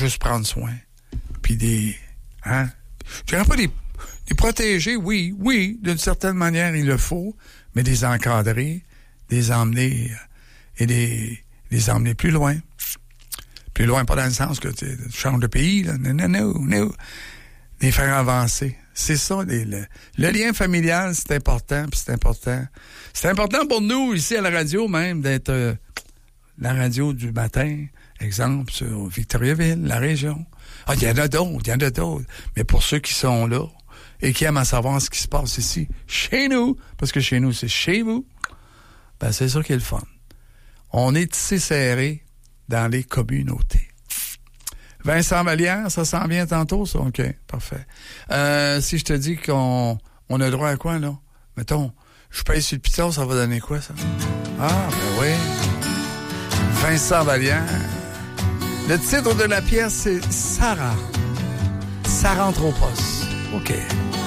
juste prendre soin. Puis je dirais pas des protéger, oui, d'une certaine manière, il le faut, mais des encadrer, des emmener et les emmener plus loin. Plus loin, pas dans le sens que tu changes de pays, là. Non. Les faire avancer. C'est ça, le lien familial, c'est important, puis c'est important. C'est important pour nous, ici à la radio même, d'être la radio du matin, exemple, sur Victoriaville, la région. Ah, il y en a d'autres. Mais pour ceux qui sont là et qui aiment à savoir ce qui se passe ici, chez nous, parce que chez nous, c'est chez vous, ben c'est ça qui est le fun. On est tissé serré dans les communautés. Vincent Vallière, ça s'en vient tantôt, ça? OK, parfait. Si je te dis qu'on a droit à quoi, là? Mettons, je paye sur le piton, ça va donner quoi, ça? Ah, ben oui. Vincent Vallière. Le titre de la pièce, c'est Sarah. Sarah Anthropos. OK.